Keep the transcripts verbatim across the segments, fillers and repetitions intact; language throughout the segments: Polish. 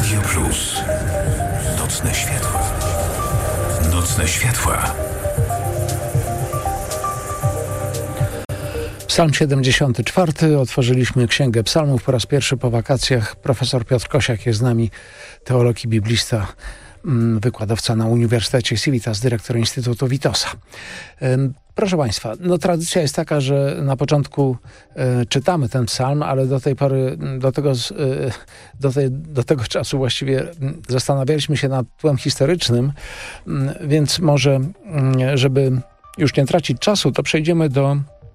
Radio Plus. Nocne światła. Nocne światła. Psalm siedemdziesiąty czwarty. Otworzyliśmy Księgę Psalmów po raz pierwszy po wakacjach. Profesor Piotr Kosiak jest z nami, teolog i biblista, wykładowca na Uniwersytecie Civitas, dyrektor Instytutu Witosa. Proszę Państwa, no tradycja jest taka, że na początku e, czytamy ten psalm, ale do tej pory, do tego, e, do, tej, do tego czasu właściwie zastanawialiśmy się nad tłem historycznym, m, więc może, m, żeby już nie tracić czasu, to przejdziemy do,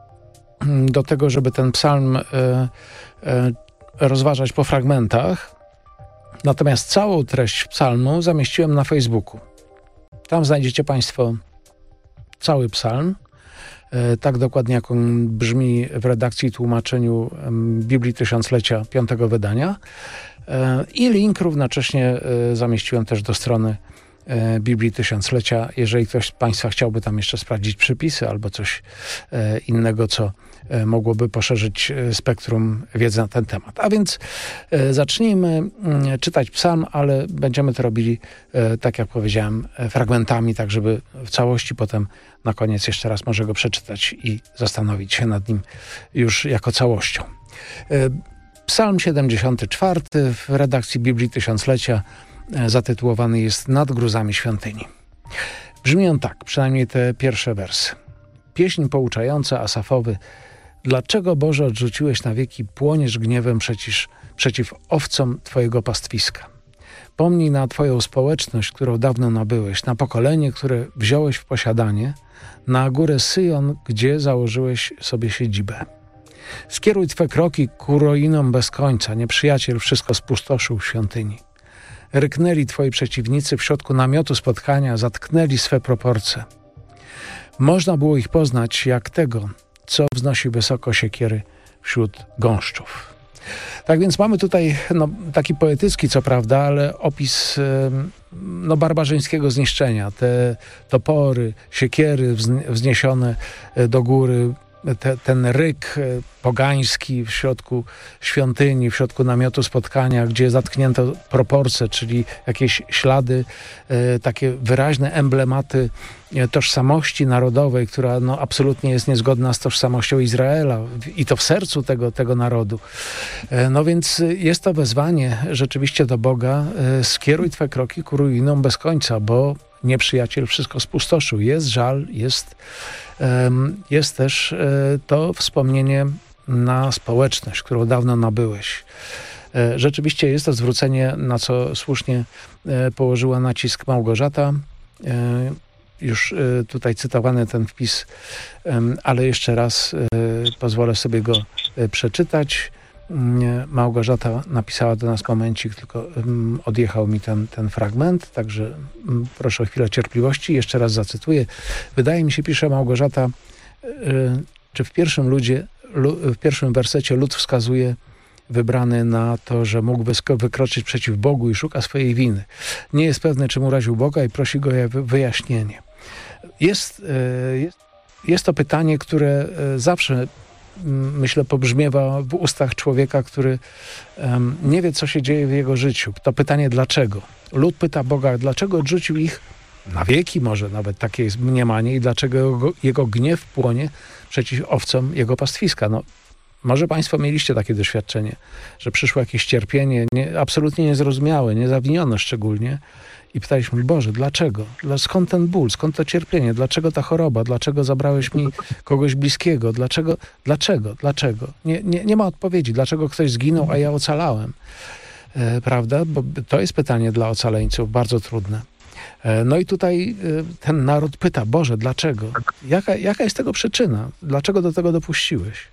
do tego, żeby ten psalm e, e, rozważać po fragmentach. Natomiast całą treść psalmu zamieściłem na Facebooku. Tam znajdziecie Państwo cały psalm, tak dokładnie jak on brzmi w redakcji i tłumaczeniu Biblii Tysiąclecia piątego wydania. I link równocześnie zamieściłem też do strony Biblii Tysiąclecia, jeżeli ktoś z Państwa chciałby tam jeszcze sprawdzić przypisy albo coś innego, co mogłoby poszerzyć spektrum wiedzy na ten temat. A więc zacznijmy czytać psalm, ale będziemy to robili, tak jak powiedziałem, fragmentami, tak żeby w całości potem na koniec jeszcze raz może go przeczytać i zastanowić się nad nim już jako całością. Psalm siedemdziesiąty czwarty w redakcji Biblii Tysiąclecia zatytułowany jest Nad gruzami świątyni. Brzmi on tak, przynajmniej te pierwsze wersy. Pieśń pouczająca Asafowy. Dlaczego, Boże, odrzuciłeś na wieki, płoniesz gniewem przeciw, przeciw owcom Twojego pastwiska? Pomnij na Twoją społeczność, którą dawno nabyłeś, na pokolenie, które wziąłeś w posiadanie, na górę Syjon, gdzie założyłeś sobie siedzibę. Skieruj Twe kroki ku ruinom bez końca, nieprzyjaciel wszystko spustoszył w świątyni. Ryknęli Twoi przeciwnicy w środku namiotu spotkania, zatknęli swe proporcje. Można było ich poznać jak tego, co wznosi wysoko siekiery wśród gąszczów. Tak więc mamy tutaj no, taki poetycki, co prawda, ale opis no, barbarzyńskiego zniszczenia. Te topory, siekiery wzniesione do góry, te, ten ryk pogański w środku świątyni, w środku namiotu spotkania, gdzie zatknięto proporcje, czyli jakieś ślady, e, takie wyraźne emblematy tożsamości narodowej, która no, absolutnie jest niezgodna z tożsamością Izraela i to w sercu tego, tego narodu. E, no więc jest to wezwanie rzeczywiście do Boga. E, skieruj Twe kroki ku ruinom bez końca, bo nieprzyjaciel wszystko spustoszył. Jest żal, jest, um, jest też e, to wspomnienie na społeczność, którą dawno nabyłeś. E, rzeczywiście jest to zwrócenie, na co słusznie e, położyła nacisk Małgorzata. E, już e, tutaj cytowany ten wpis, e, ale jeszcze raz e, pozwolę sobie go e, przeczytać. Małgorzata napisała do nas momencik, tylko um, odjechał mi ten, ten fragment, także um, proszę o chwilę cierpliwości. Jeszcze raz zacytuję. Wydaje mi się, pisze Małgorzata, y, czy w pierwszym, ludzie, lu, w pierwszym wersecie lud wskazuje wybrany na to, że mógł wysko- wykroczyć przeciw Bogu i szuka swojej winy. Nie jest pewny, czym uraził Boga i prosi go o wyjaśnienie. Jest, y, jest, jest to pytanie, które y, zawsze myślę, pobrzmiewa w ustach człowieka, który um, nie wie, co się dzieje w jego życiu. To pytanie dlaczego. Lud pyta Boga, dlaczego odrzucił ich na wieki, może nawet takie jest mniemanie, i dlaczego jego, jego gniew płonie przeciw owcom jego pastwiska. No, może Państwo mieliście takie doświadczenie, że przyszło jakieś cierpienie nie, absolutnie niezrozumiałe, niezawinione szczególnie, i pytaliśmy, Boże, dlaczego? Skąd ten ból? Skąd to cierpienie? Dlaczego ta choroba? Dlaczego zabrałeś mi kogoś bliskiego? Dlaczego? Dlaczego? Dlaczego? Nie, nie, nie ma odpowiedzi. Dlaczego ktoś zginął, a ja ocalałem? E, prawda? Bo to jest pytanie dla ocaleńców, bardzo trudne. E, no i tutaj e, ten naród pyta, Boże, dlaczego? Jaka, jaka jest tego przyczyna? Dlaczego do tego dopuściłeś?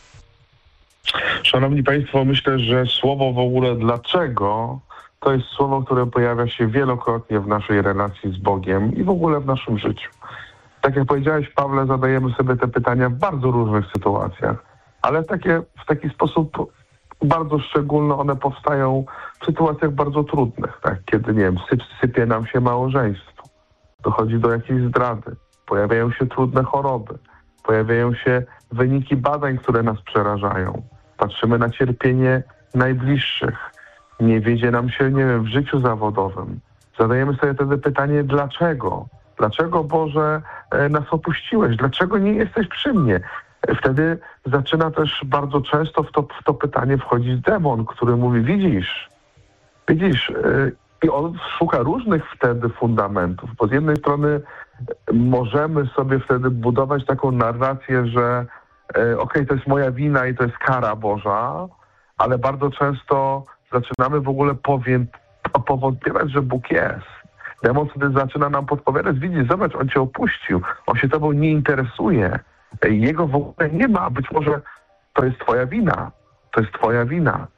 Szanowni Państwo, myślę, że słowo w ogóle dlaczego to jest słowo, które pojawia się wielokrotnie w naszej relacji z Bogiem i w ogóle w naszym życiu. Tak jak powiedziałeś, Pawle, zadajemy sobie te pytania w bardzo różnych sytuacjach, ale takie, w taki sposób bardzo szczególny one powstają w sytuacjach bardzo trudnych, tak? Kiedy, nie wiem, syp, sypie nam się małżeństwo, dochodzi do jakiejś zdrady, pojawiają się trudne choroby, pojawiają się wyniki badań, które nas przerażają. Patrzymy na cierpienie najbliższych. nie wiedzie nam się, nie wiem, w życiu zawodowym. Zadajemy sobie wtedy pytanie, dlaczego? Dlaczego, Boże, nas opuściłeś? Dlaczego nie jesteś przy mnie? Wtedy zaczyna też bardzo często w to, w to pytanie wchodzić demon, który mówi, widzisz, widzisz, i on szuka różnych wtedy fundamentów, bo z jednej strony możemy sobie wtedy budować taką narrację, że okej, okay, to jest moja wina i to jest kara Boża, ale bardzo często zaczynamy w ogóle powię- powątpiewać, że Bóg jest. Demon wtedy zaczyna nam podpowiadać, widzisz, zobacz, on cię opuścił, on się tobą nie interesuje, jego w ogóle nie ma, być może to jest twoja wina, to jest twoja wina.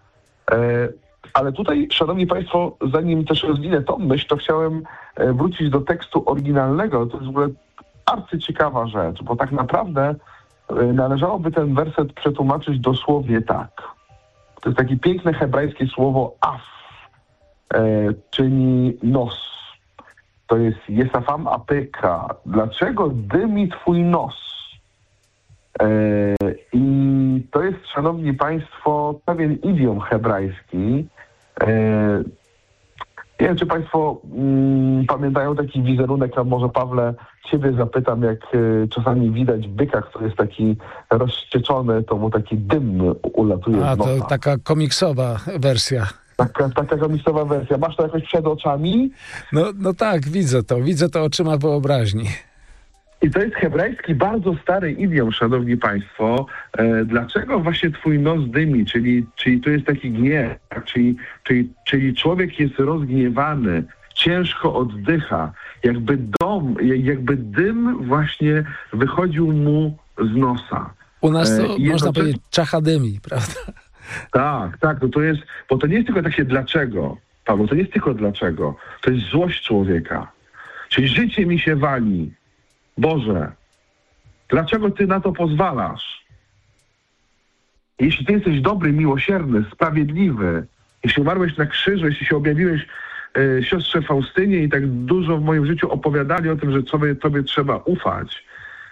Ale tutaj, szanowni państwo, zanim też rozwinę tą myśl, to chciałem wrócić do tekstu oryginalnego. To jest w ogóle arcyciekawa rzecz, bo tak naprawdę należałoby ten werset przetłumaczyć dosłownie tak. To jest takie piękne hebrajskie słowo af, e, czyli nos. To jest jesafam apeka. Dlaczego dymi twój nos? E, I to jest, szanowni państwo, pewien idiom hebrajski. E, nie wiem, czy państwo mm, pamiętają taki wizerunek, a może Pawle, ciebie zapytam, jak y, czasami widać byka, który jest taki rozścieczony, to mu taki dym ulatuje A, z nosa. to taka komiksowa wersja. Taka, taka komisowa wersja. Masz to jakoś przed oczami? No, no tak, widzę to. Widzę to oczyma wyobraźni. I to jest hebrajski, bardzo stary idiom, szanowni państwo. E, dlaczego właśnie twój nos dymi? Czyli, czyli to jest taki gniew, tak? czyli, czyli, czyli człowiek jest rozgniewany, ciężko oddycha, jakby dom, jakby dym właśnie wychodził mu z nosa. U nas to, e, można powiedzieć, czacha dymi, prawda? Tak, tak, no to jest, bo to nie jest tylko takie dlaczego, Paweł, to nie jest tylko dlaczego, to jest złość człowieka. Czyli życie mi się wali. Boże, dlaczego Ty na to pozwalasz? Jeśli Ty jesteś dobry, miłosierny, sprawiedliwy, jeśli umarłeś na krzyżu, jeśli się objawiłeś e, siostrze Faustynie i tak dużo w moim życiu opowiadali o tym, że tobie, tobie trzeba ufać,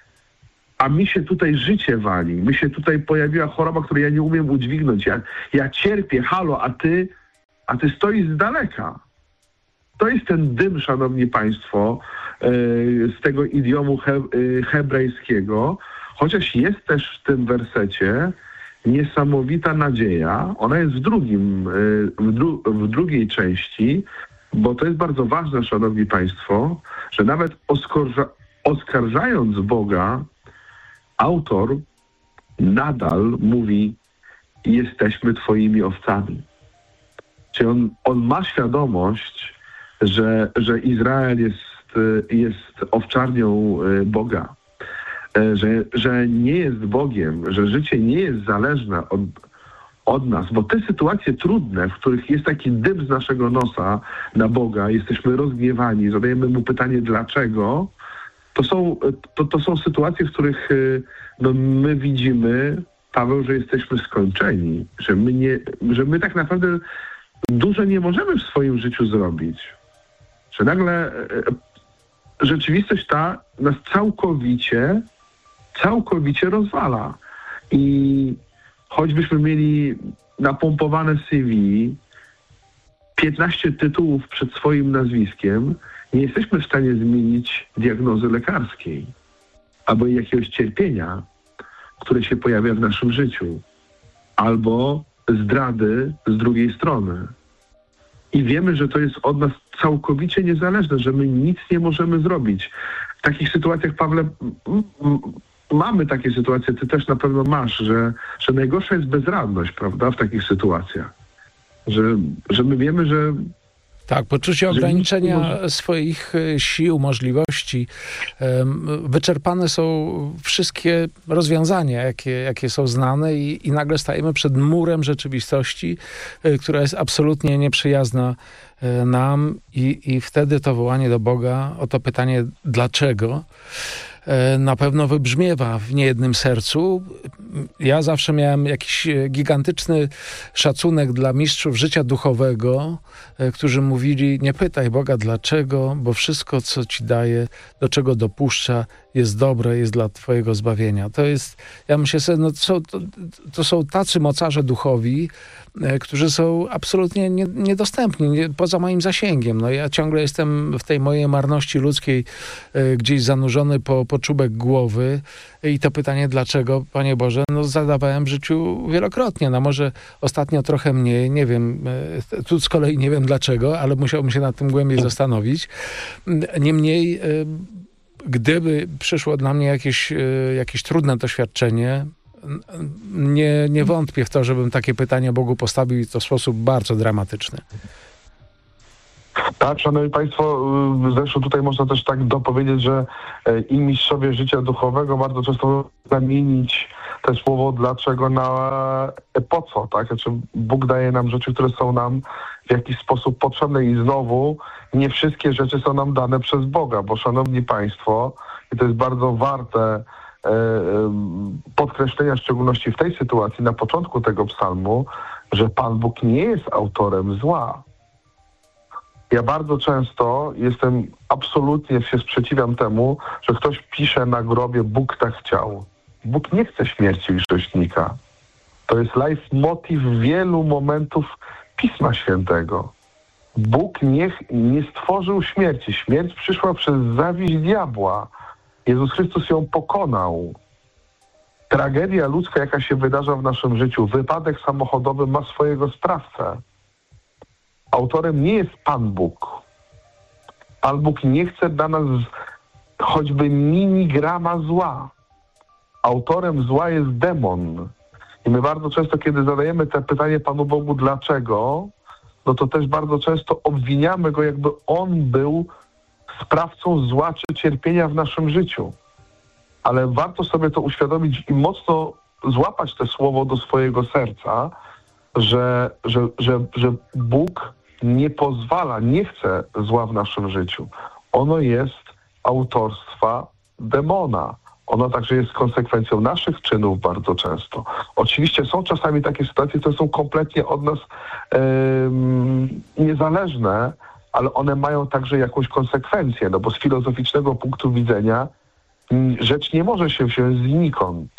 a mi się tutaj życie wali, mi się tutaj pojawiła choroba, której ja nie umiem udźwignąć, ja, ja cierpię, halo, a Ty, a Ty stoisz z daleka. To jest ten dym, szanowni państwo, z tego idiomu he, hebrajskiego, chociaż jest też w tym wersecie niesamowita nadzieja. Ona jest w drugim, w, dru, w drugiej części, bo to jest bardzo ważne, szanowni państwo, że nawet oskarża, oskarżając Boga, autor nadal mówi, jesteśmy twoimi owcami. Czyli on, on ma świadomość, że, że Izrael jest jest owczarnią Boga, że, że nie jest Bogiem, że życie nie jest zależne od, od nas, bo te sytuacje trudne, w których jest taki dym z naszego nosa na Boga, jesteśmy rozgniewani, zadajemy mu pytanie dlaczego, to są, to, to są sytuacje, w których no, my widzimy, Paweł, że jesteśmy skończeni, że my, nie, że my tak naprawdę dużo nie możemy w swoim życiu zrobić, że nagle rzeczywistość ta nas całkowicie, całkowicie rozwala. I choćbyśmy mieli napompowane C V, piętnaście tytułów przed swoim nazwiskiem, nie jesteśmy w stanie zmienić diagnozy lekarskiej albo jakiegoś cierpienia, które się pojawia w naszym życiu, albo zdrady z drugiej strony. I wiemy, że to jest od nas całkowicie niezależne, że my nic nie możemy zrobić. W takich sytuacjach, Pawle, m- m- mamy takie sytuacje, ty też na pewno masz, że, że najgorsza jest bezradność, prawda, w takich sytuacjach. Że, że my wiemy, że... Tak, poczucie ograniczenia może... swoich sił, możliwości. Wyczerpane są wszystkie rozwiązania, jakie, jakie są znane i, i nagle stajemy przed murem rzeczywistości, która jest absolutnie nieprzyjazna nam i, i wtedy to wołanie do Boga o to pytanie dlaczego na pewno wybrzmiewa w niejednym sercu. Ja zawsze miałem jakiś gigantyczny szacunek dla mistrzów życia duchowego, którzy mówili, nie pytaj Boga dlaczego, bo wszystko, co ci daje, do czego dopuszcza, jest dobre, jest dla twojego zbawienia. To jest, ja myślę sobie, no to są, to, to są tacy mocarze duchowi, e, którzy są absolutnie nie, niedostępni, nie, poza moim zasięgiem. No ja ciągle jestem w tej mojej marności ludzkiej e, gdzieś zanurzony po, po czubek głowy i to pytanie, dlaczego, Panie Boże, no zadawałem w życiu wielokrotnie. No może ostatnio trochę mniej, nie wiem, e, tu z kolei nie wiem dlaczego, ale musiałbym się nad tym głębiej zastanowić. Niemniej, e, gdyby przyszło dla mnie jakieś, e, jakieś trudne doświadczenie, nie, nie wątpię w to, żebym takie pytanie Bogu postawił i to w sposób bardzo dramatyczny. Tak, szanowni państwo, zresztą tutaj można też tak dopowiedzieć, że i mistrzowie życia duchowego bardzo często zamienić te słowo dlaczego na po co, tak? Znaczy Bóg daje nam rzeczy, które są nam w jakiś sposób potrzebne i znowu nie wszystkie rzeczy są nam dane przez Boga, bo szanowni państwo, i to jest bardzo warte podkreślenia, w szczególności w tej sytuacji, na początku tego psalmu, że Pan Bóg nie jest autorem zła. Ja bardzo często jestem, absolutnie się sprzeciwiam temu, że ktoś pisze na grobie Bóg tak chciał. Bóg nie chce śmierci grzesznika. To jest leitmotiv wielu momentów Pisma Świętego. Bóg nie, nie stworzył śmierci. Śmierć przyszła przez zawiść diabła. Jezus Chrystus ją pokonał. Tragedia ludzka, jaka się wydarza w naszym życiu, wypadek samochodowy ma swojego sprawcę. Autorem nie jest Pan Bóg. Pan Bóg nie chce dla nas choćby miligrama zła. Autorem zła jest demon. I my bardzo często, kiedy zadajemy te pytanie Panu Bogu dlaczego, no to też bardzo często obwiniamy Go, jakby On był sprawcą zła czy cierpienia w naszym życiu. Ale warto sobie to uświadomić i mocno złapać to słowo do swojego serca, że, że, że, że Bóg nie pozwala, nie chce zła w naszym życiu. Ono jest autorstwa demona. Ono także jest konsekwencją naszych czynów bardzo często. Oczywiście są czasami takie sytuacje, które są kompletnie od nas yy, niezależne, ale one mają także jakąś konsekwencję, no bo z filozoficznego punktu widzenia rzecz nie może się wziąć znikąd.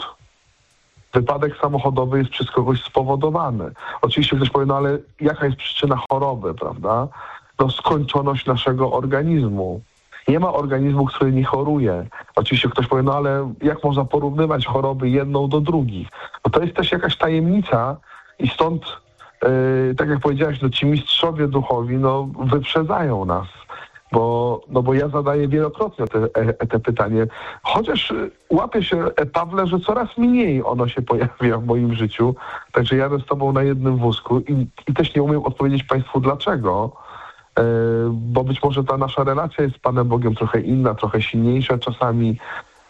Wypadek samochodowy jest przez kogoś spowodowany. Oczywiście ktoś powie, no ale jaka jest przyczyna choroby, prawda? No skończoność naszego organizmu. Nie ma organizmu, który nie choruje. Oczywiście ktoś powie, no ale jak można porównywać choroby jedną do drugich? No to jest też jakaś tajemnica i stąd, yy, tak jak powiedziałeś, no ci mistrzowie duchowi, no wyprzedzają nas. Bo, no bo ja zadaję wielokrotnie te, te pytanie, chociaż łapię się, Pawle, że coraz mniej ono się pojawia w moim życiu, także jadę z tobą na jednym wózku i, i też nie umiem odpowiedzieć państwu dlaczego, yy, bo być może ta nasza relacja jest z Panem Bogiem trochę inna, trochę silniejsza czasami.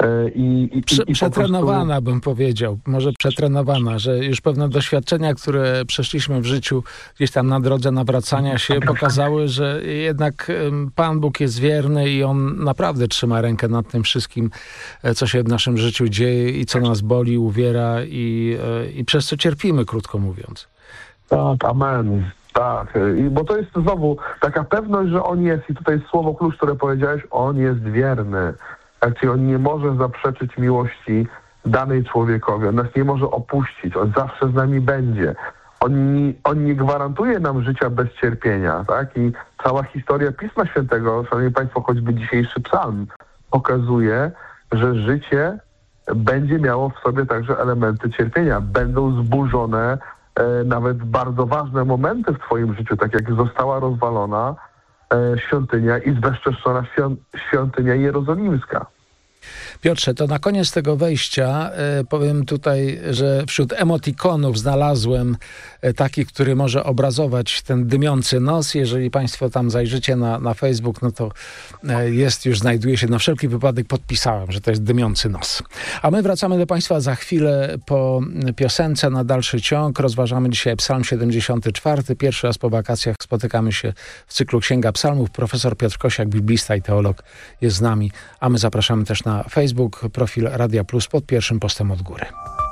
I, i, Prze- i przetrenowana, prostu... bym powiedział, może przetrenowana, że już pewne doświadczenia, które przeszliśmy w życiu gdzieś tam na drodze nawracania się, pokazały, że jednak Pan Bóg jest wierny i On naprawdę trzyma rękę nad tym wszystkim, co się w naszym życiu dzieje i co nas boli, uwiera i, i przez co cierpimy, krótko mówiąc. Tak, amen. Tak, I, bo to jest znowu taka pewność, że On jest, i tutaj jest słowo klucz, które powiedziałeś, On jest wierny. Tak, czyli On nie może zaprzeczyć miłości danej człowiekowi. On nas nie może opuścić. On zawsze z nami będzie. On nie, on nie gwarantuje nam życia bez cierpienia. Tak? I cała historia Pisma Świętego, szanowni państwo, choćby dzisiejszy psalm, pokazuje, że życie będzie miało w sobie także elementy cierpienia. Będą zburzone e, nawet bardzo ważne momenty w twoim życiu, tak jak została rozwalona świątynia i zbezczeszczona świątynia jerozolimska. Piotrze, to na koniec tego wejścia e, powiem tutaj, że wśród emotikonów znalazłem e, taki, który może obrazować ten dymiący nos. Jeżeli państwo tam zajrzycie na, na Facebook, no to e, jest, już znajduje się, na wszelki wypadek podpisałem, że to jest dymiący nos. A my wracamy do państwa za chwilę po piosence na dalszy ciąg. Rozważamy dzisiaj Psalm siedemdziesiąty czwarty. Pierwszy raz po wakacjach spotykamy się w cyklu Księga Psalmów. Profesor Piotr Kosiak, biblista i teolog, jest z nami, a my zapraszamy też na Facebook, profil Radia Plus pod pierwszym postem od góry.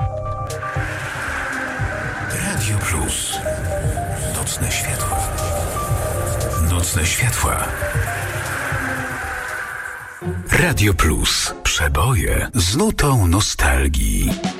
Radio Plus. Nocne światła. Nocne światła. Radio Plus. Przeboje z nutą nostalgii.